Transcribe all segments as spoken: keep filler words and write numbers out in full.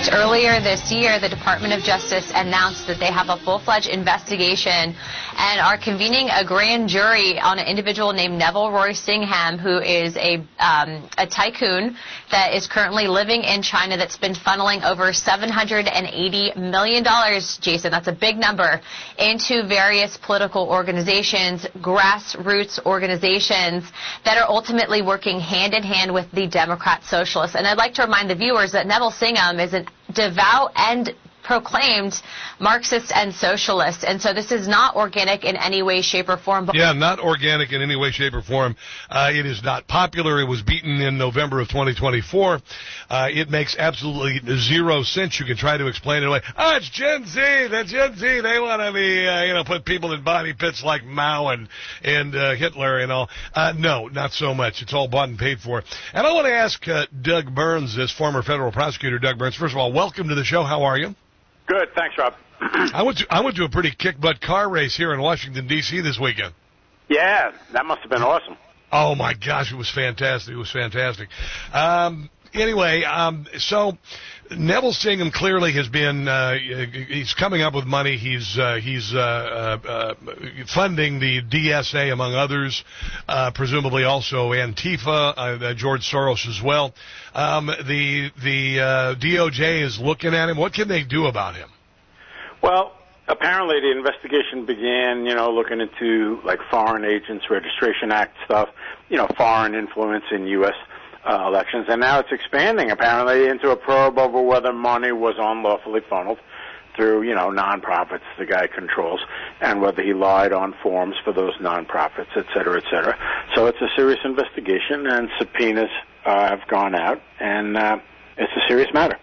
fact, earlier this year, the Department of Justice announced that they have a full-fledged investigation and are convening a grand jury on an individual named Neville Roy Singham, who is a, um, a tycoon that is currently living in China that's been funneling over seven hundred eighty million dollars, Jason, that's a big number, into various political organizations, grassroots organizations that are ultimately working hand-in-hand with the Democrat Socialists. And I'd like to remind the viewers that Neville Singham is a devout and proclaimed Marxist and socialist, and so this is not organic in any way, shape, or form. But yeah, not organic in any way, shape, or form. Uh, it is not popular. It was beaten in November of twenty twenty-four. Uh, it makes absolutely zero sense. You can try to explain it away. Oh, it's Gen Z. The Gen Z, they want to be, uh, you know, put people in body pits like Mao and, and uh, Hitler and all. Uh, no, not so much. It's all bought and paid for. And I want to ask uh, Doug Burns, this former federal prosecutor, Doug Burns, first of all, welcome to the show. How are you? Good, thanks, Rob. I went to I went to a pretty kick-butt car race here in Washington, D C this weekend. Yeah, that must have been awesome. Oh, my gosh, it was fantastic. It was fantastic. Um, anyway, um, so Neville Singham clearly has been, uh, he's coming up with money. He's uh, he's uh, uh, uh, funding the D S A, among others, uh, presumably also Antifa, uh, George Soros as well. Um, the the uh, D O J is looking at him. What can they do about him? Well, apparently the investigation began, you know, looking into, like, Foreign Agents Registration Act stuff, you know, foreign influence in U S Uh, elections, and now it's expanding apparently into a probe over whether money was unlawfully funneled through, you know, nonprofits the guy controls, and whether he lied on forms for those nonprofits, et cetera, et cetera. So it's a serious investigation, and subpoenas uh, have gone out, and uh, it's a serious matter.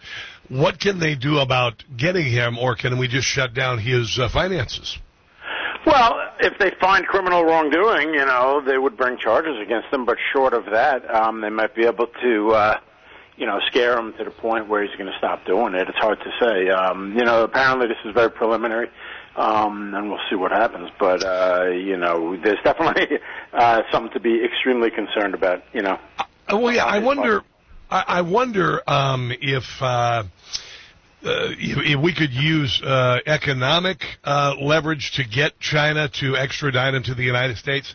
What can they do about getting him, or can we just shut down his uh, finances? Well, if they find criminal wrongdoing, you know, they would bring charges against them. But short of that, um, they might be able to, uh, you know, scare him to the point where he's going to stop doing it. It's hard to say. Um, you know, apparently this is very preliminary, um, and we'll see what happens. But, uh, you know, there's definitely uh, something to be extremely concerned about, you know. Uh, well, yeah, I wonder, I, I wonder um, if... Uh, Uh, if we could use uh, economic uh, leverage to get China to extradite him to the United States?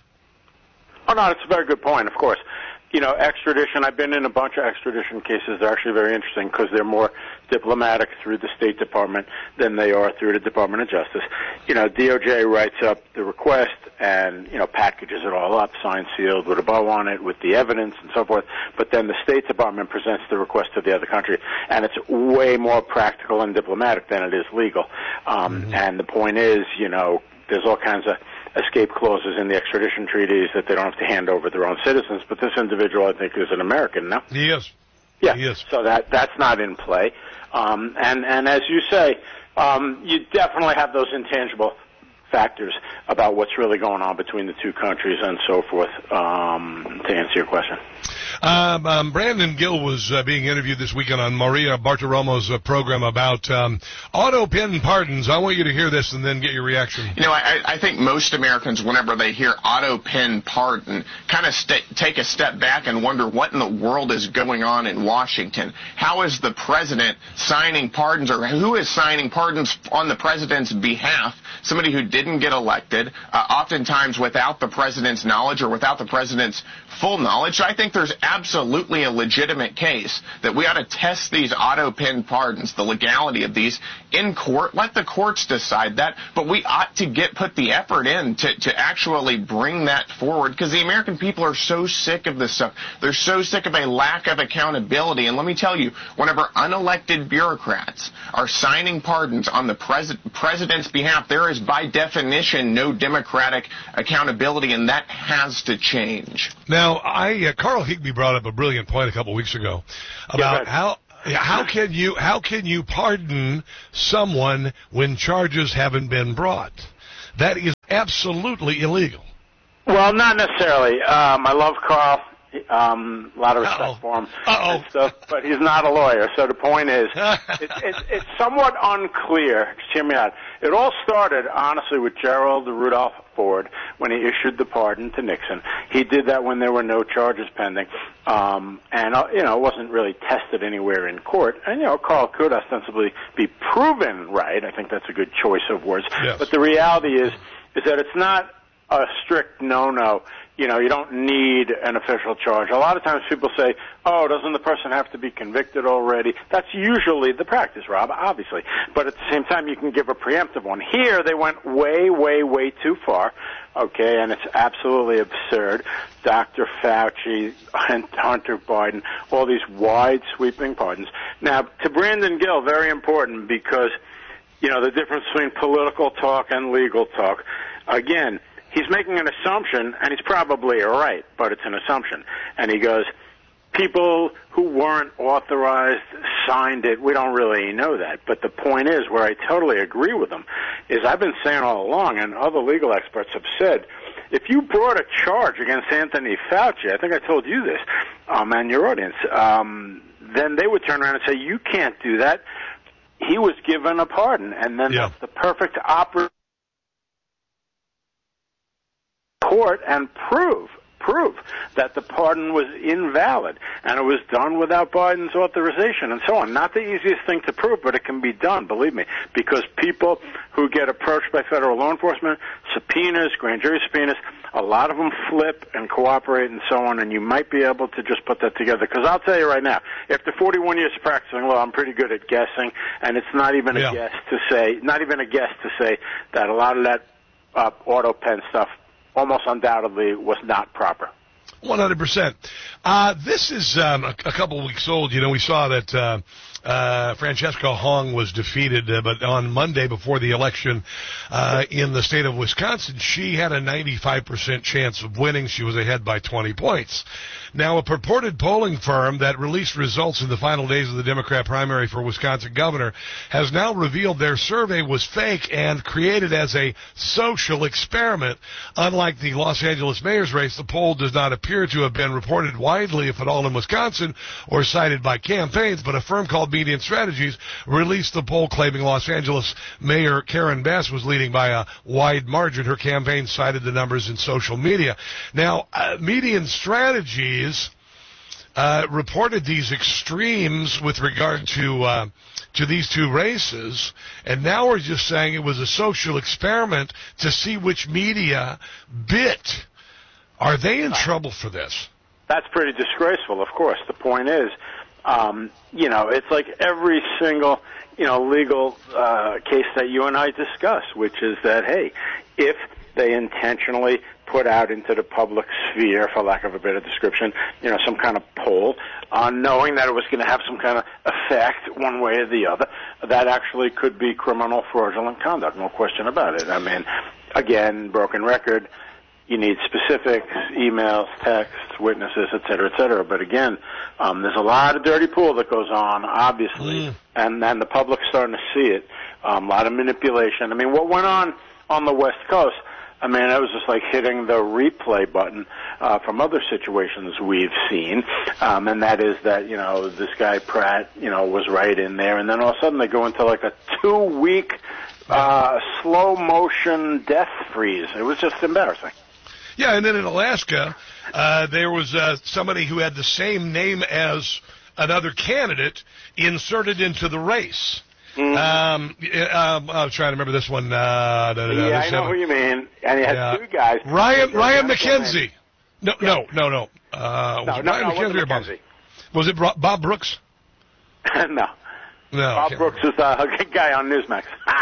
Oh, no, it's a very good point, of course. You know, extradition, I've been in a bunch of extradition cases. They're actually very interesting because they're more diplomatic through the State Department than they are through the Department of Justice. You know, D O J writes up the request and, you know, packages it all up, signed, sealed, with a bow on it, with the evidence and so forth. But then the State Department presents the request to the other country, and it's way more practical and diplomatic than it is legal. Um, mm-hmm. And the point is, you know, there's all kinds of escape clauses in the extradition treaties that they don't have to hand over their own citizens. But this individual, I think, is an American now. He is. Yeah. He is. So that that's not in play. Um, and and as you say, um, you definitely have those intangible factors about what's really going on between the two countries and so forth. Um, to answer your question. Um, um, Brandon Gill was uh, being interviewed this weekend on Maria Bartiromo's uh, program about um, auto pen pardons. I want you to hear this and then get your reaction. You know, I, I think most Americans, whenever they hear auto pen pardon, kind of st- take a step back and wonder what in the world is going on in Washington. How is the president signing pardons, or who is signing pardons on the president's behalf? Somebody who didn't get elected, uh, oftentimes without the president's knowledge or without the president's full knowledge. So I think there's absolutely a legitimate case that we ought to test these auto pen pardons, the legality of these, in court. Let the courts decide that, but we ought to get put the effort in to, to actually bring that forward, because the American people are so sick of this stuff. They're so sick of a lack of accountability. And let me tell you, whenever unelected bureaucrats are signing pardons on the pres- president's behalf, there is by definition no democratic accountability, and that has to change. Now, I uh, Carl Higbee brought up a brilliant point a couple weeks ago about yeah, how how can you how can you pardon someone when charges haven't been brought? That is absolutely illegal. Well, not necessarily. Um, I love Carl. Um, a lot of respect Uh-oh. for him Uh-oh. and stuff, but he's not a lawyer. So the point is, it, it, it's somewhat unclear. Just hear me out. It all started, honestly, with Gerald Rudolph Ford when he issued the pardon to Nixon. He did that when there were no charges pending, um, and uh, you know, it wasn't really tested anywhere in court. And you know, Carl could ostensibly be proven right. I think that's a good choice of words. Yes. But the reality is, is that it's not a strict no-no. You know, you don't need an official charge. A lot of times people say, oh, doesn't the person have to be convicted already? That's usually the practice, Rob, obviously. But at the same time, you can give a preemptive one. Here, they went way, way, way too far, okay, and it's absolutely absurd. Doctor Fauci, Hunter Biden, all these wide sweeping pardons. Now, to Brandon Gill, very important because, you know, the difference between political talk and legal talk. Again, he's making an assumption, and he's probably right, but it's an assumption. And he goes, people who weren't authorized signed it. We don't really know that. But the point is, where I totally agree with him, is I've been saying all along, and other legal experts have said, if you brought a charge against Anthony Fauci, I think I told you this, um, and your audience, um, then they would turn around and say, you can't do that. He was given a pardon, and then yeah. that's the perfect opportunity court and prove prove that the pardon was invalid and it was done without Biden's authorization and so on. Not the easiest thing to prove, but it can be done, believe me, because people who get approached by federal law enforcement, subpoenas, grand jury subpoenas, a lot of them flip and cooperate and so on, and you might be able to just put that together. Because I'll tell you right now, after forty-one years of practicing law, I'm pretty good at guessing, and it's not even yeah. a guess to say, not even a guess to say that a lot of that uh, auto pen stuff almost undoubtedly was not proper. one hundred percent. Uh, this is um, a, a couple of weeks old. You know, we saw that uh, uh, Francesca Hong was defeated, uh, but on Monday before the election uh, in the state of Wisconsin, she had a ninety-five percent chance of winning. She was ahead by twenty points. Now, a purported polling firm that released results in the final days of the Democrat primary for Wisconsin governor has now revealed their survey was fake and created as a social experiment. Unlike the Los Angeles mayor's race, the poll does not appear to have been reported widely, if at all, in Wisconsin or cited by campaigns, but a firm called Median Strategies released the poll claiming Los Angeles Mayor Karen Bass was leading by a wide margin. Her campaign cited the numbers in social media. Now, uh, Median Strategies Uh, reported these extremes with regard to uh, to these two races, and now we're just saying it was a social experiment to see which media bit. Are they in trouble for this? That's pretty disgraceful, of course. The point is, um, you know, it's like every single, you know, legal uh, case that you and I discuss, which is that, hey, if they intentionally put out into the public sphere, for lack of a better description, you know, some kind of poll, uh, knowing that it was going to have some kind of effect one way or the other, that actually could be criminal fraudulent conduct, no question about it. I mean, again, broken record, you need specifics, emails, texts, witnesses, et cetera, et cetera. But again, um, there's a lot of dirty pool that goes on, obviously, mm. and, and the public's starting to see it. Um, a lot of manipulation. I mean, what went on on the West Coast, I mean, it was just like hitting the replay button uh, from other situations we've seen, um, and that is that, you know, this guy Pratt, you know, was right in there, and then all of a sudden they go into like a two-week uh, slow-motion death freeze. It was just embarrassing. Yeah, and then in Alaska, uh, there was uh, somebody who had the same name as another candidate inserted into the race. Mm-hmm. Um, um, I was trying to remember this one. Uh, da, da, da, yeah, I know who you mean. And he had yeah. two guys. Ryan Ryan McKenzie. No, yeah. no, no, no. Uh, was no, it no, Ryan no, McKenzie or Bob? Was it Bob Brooks? no. No. Bob Brooks is uh, a guy on Newsmax.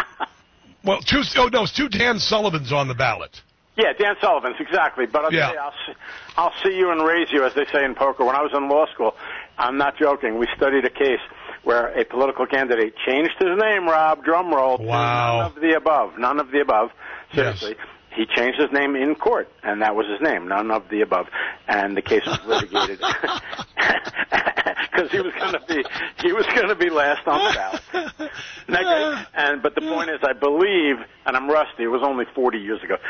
well, two. Oh no, it's two Dan Sullivans on the ballot. Yeah, Dan Sullivan's, exactly. But I'll, yeah. tell you, I'll, see, I'll see you and raise you, as they say in poker. When I was in law school, I'm not joking, we studied a case where a political candidate changed his name, Rob, drum roll, wow. to none of the above. None of the above. Seriously. Yes. He changed his name in court, and that was his name, none of the above. And the case was litigated. Because he was going to be, he was going to be last on the ballot. And, and but the point is, I believe, and I'm rusty. It was only forty years ago.